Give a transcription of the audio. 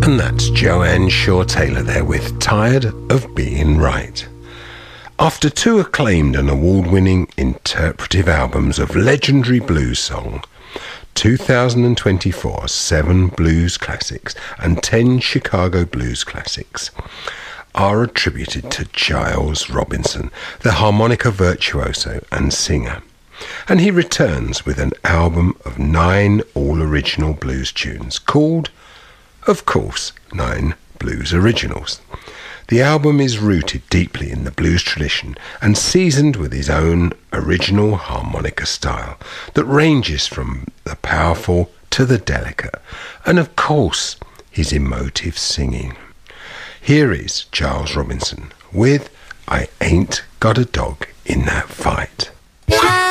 And that's Joanne Shaw Taylor there with Tired of Being Right. After two acclaimed and award-winning interpretive albums of legendary blues song, 2024 7 blues classics and 10 Chicago blues classics are attributed to Giles Robinson, the harmonica virtuoso and singer. And he returns with an album of 9 all-original blues tunes called, of course, 9 Blues Originals. The album is rooted deeply in the blues tradition and seasoned with his own original harmonica style that ranges from the powerful to the delicate, and of course, his emotive singing. Here is Giles Robinson with I Ain't Got a Dog in That Fight.